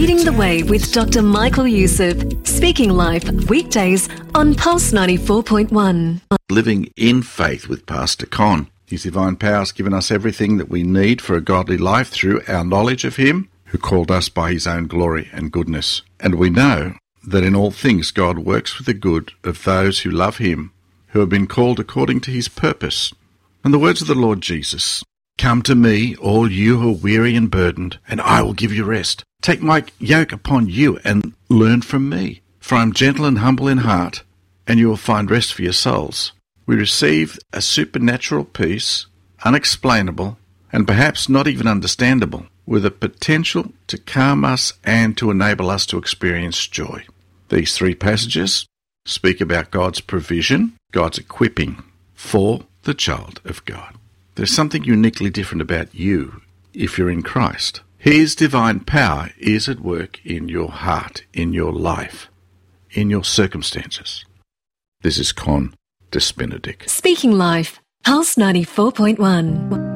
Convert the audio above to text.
Leading the Way with Dr. Michael Youssef, Speaking Life, weekdays on Pulse 94.1. Living in Faith with Pastor Con. His divine power has given us everything that we need for a godly life through our knowledge of Him, who called us by His own glory and goodness. And we know that in all things God works for the good of those who love Him, who have been called according to His purpose. And the words of the Lord Jesus, "Come to me, all you who are weary and burdened, and I will give you rest. Take my yoke upon you and learn from me, for I am gentle and humble in heart, and you will find rest for your souls." We receive a supernatural peace, unexplainable, and perhaps not even understandable, with a potential to calm us and to enable us to experience joy. These three passages speak about God's provision, God's equipping for the child of God. There's something uniquely different about you if you're in Christ. His divine power is at work in your heart, in your life, in your circumstances. This is Con Benedict. Speaking Life, Pulse 94.1.